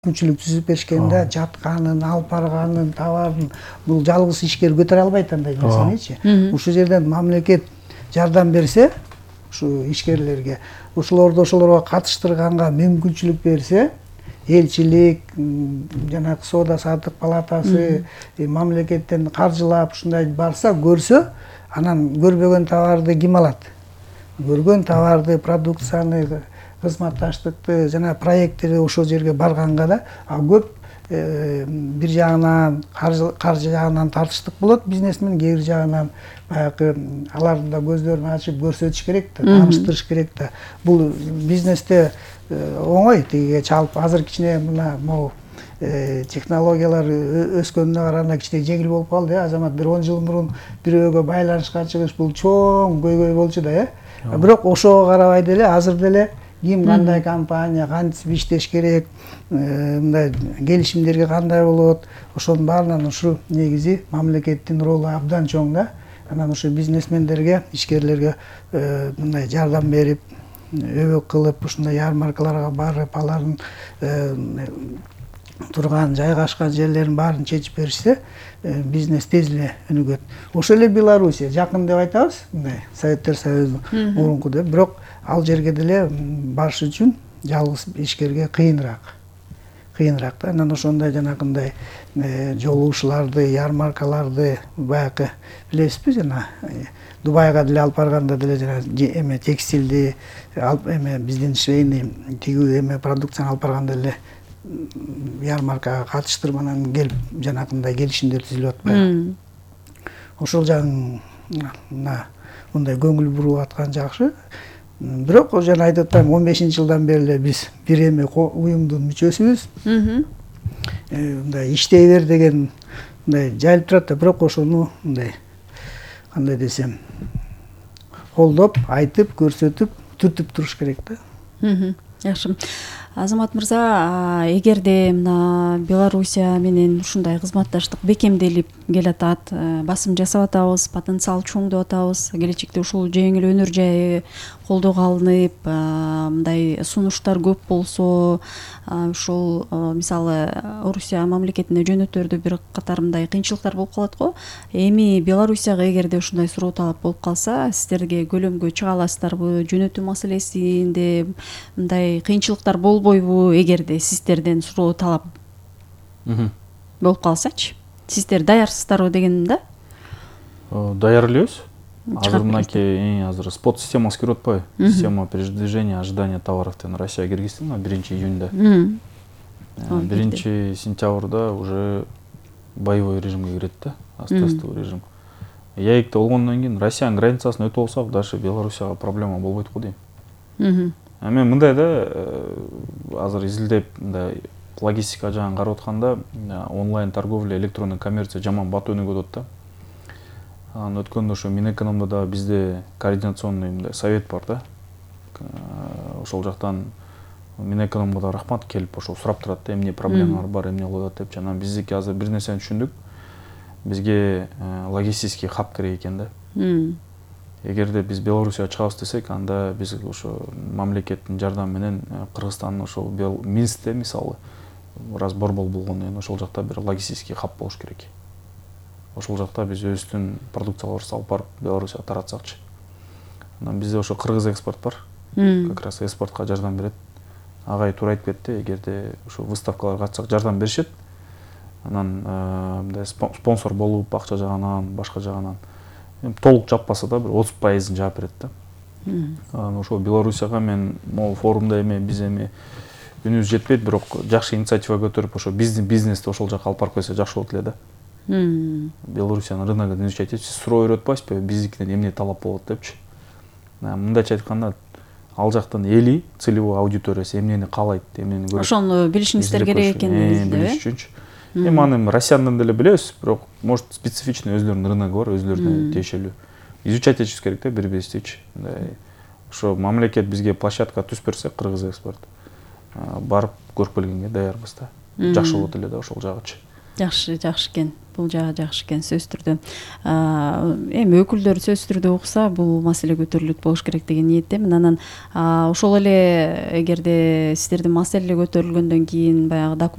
мүмкүнчүлүк түзүп беришкен да, жатканын, алып барганын, товарын бул жалгыз ишкер көтөрө албайт андай нерсеничи. Ушул жерден мамлекет жардам берсе, ушу ишкерлерге, ошолорго катыштырганга мүмкүнчүлүк берсе, элчилик, жанагы соода саттык палатасы мамлекеттен каржылап ушундай барса, көрсө, анан көрбөгөн товарды ким алат? Көргөн товарды, продукцияны, кызматташтыкты, жана проекттерди ошол жерге барганга да көп бир жагынан каржы жагынан тартыштык болот, бизнесмен кээ бир жагынан баягы алардын да көздөрүн ачып көрсөтүш керек да, тааныштырыш керек да. Бул бизнесте оңой тиге чалып, азыр кичине мына могу технологиялар өскөнүнө караганда кичине жеңил болуп калды. Азамат бир 10 жыл мурун бирөөгө байланышка чыгыш бул чоң көйгөй болчу да, бирок ошого карабай деле азыр деле ким кандай компания, кантип иштеш керек, мындай келишимдерге кандай болот, ошонун баарынан ушу негизи мамлекеттин ролу абдан чоң да. Анан ушу бизнесмендерге, ишкерлерге мындай жардам берип, өбөк кылып, ушундай ярмаркаларга барып, алардын турган, жайгашкан жерлерин баарын чечип беришсе, бизнес тез эле өнүгөт. Ошол эле Белоруссия жакын деп айтабыз, мындай Советтер Союзунун мурунку деп, бирок ал жерге деле барыш үчүн жалгыз ишкерге кыйыныраак да. Анан ошондой жанагындай жолугушууларды, ярмаркаларды баягы билесизби, жана Дубайга деле алып барганда деле жана эме текстилди алып биздин швейный тигүү продукцияны алып барганда деле ярмаркага катыштырып анан келип жанагындай келишимдер түзүлүп атпайбы. Ошол жагын мындай көңүл буруп аткан жакшы. Бирок жана айтып атпаймынбы, 15-жылдан бери эле биз бир уюмдун мүчөсүбүз. Мындай иштей бер деген мындай жайылып турат да, бирок ошону мындай кандай десем, колдоп, айтып, көрсөтүп, түртүп туруш керек да. Жакшы. Азамат мырза, эгерде мына Белоруссия менен ушундай кызматташтык бекемделип келатат, басым жасап атабыз, потенциал чоң деп атабыз, келечекте ушул жеңил өнөр жайы колдоого алынып, мындай сунуштар көп болсо, ушул мисалы Орусия мамлекетине жөнөтөрдө бир катар мындай кыйынчылыктар болуп калат го. Эми Белоруссияга эгерде ушундай суроо талап болуп калса, сиздерге көлөмгө чыга аласыздарбы? Жөнөтүү маселесинде мындай кыйынчылыктар болбойбу эгерде сиздерден суроо талап болуп калсачы? Сиздер даярсыздарбы дегеним да? Даяр элебиз. Азыр мынакей азыр спот системасы кирип атпайбы? Система предвижения, ожидания товаров деген Россия киргизди 1 июнда. 1 сентябрда уже боевой режимге кирет да, тестовый режим. Яйыкта болгондон кийин Россиянын границасын өтүп алсак, дальше Белоруссияга проблема болбойт го дейм. Мен мындай да, азыр изилдеп мындай логистика жагын карап атканда, онлайн торговля, электронный коммерция жаман бат өнүгүп атат да. Анан өткөндө ошо Минэкономдо да бизде координационный совет бар да. Ошол жактан Минэкономго да рахмат, келип ошо сурап турат да, эмне проблемалар бар, эмне болуп атат деп. Жана биздики азыр бир нерсени түшүндүк. Бизге логистический хаб керек экен да. Эгерде биз Белоруссияга чыгабыз десек, анда биз ошо мамлекеттин жардамы менен Кыргызстандын ошол Минскте мисалы разбор болгондон кийин ошол жакта бир логистический хаб болуш керек. Ошол жакта биз өзүбүздүн продукцияларыбызды алып барып Белоруссияга таратсакчы. Анан бизде ошо Кыргыз экспорт бар. Как раз экспортко жардам берет. Агай туура айтып кетти, эгерде ошо выставкаларга катсак жардам беришет. Анан мындай спонсор болуп, акча жагынан, башка жагынан толук жаппаса да бир 30% жаап берет да. Анан ошо Белоруссияга мен могу форумда биз үнүбүз жетпейт, бирок жакшы инициатива көтөрүп, ошо биздин бизнести ошол жака алып барып койсо жакшы болот эле да. Белоруссиянын рыногун изучать этип, суроо берип атпайсызбы, биздикинен эмне талап болот депчи. Мындайча айтканда, ал жактын эли, целевой аудиториясы эмнени каалайт, эмнени көрөт. Ошону билишиңиздер керек экенин билиш үчүнчү. Аны Россияндан деле билебиз, бирок может специфичный өзлөрүнүн рыногу бар, өзлөрүнө тиешелүү. Изучать этишибиз керек да, бири-бирибиздичи. Ошо мамлекет бизге площадка түзүп берсе, Кыргыз экспорт барып көрүп келгенге даярбыз да. Жакшы болот эле да ошол жагычы. Жакшы экен. Бул жагы жакшы экен сөзсүз түрдө. Эми өкүлдөр сөзсүз түрдө укса бул маселе көтөрүлөт болуш керек деген ниеттемин. Анан ошол эле эгерде сиздердин маселе көтөрүлгөндөн кийин баягы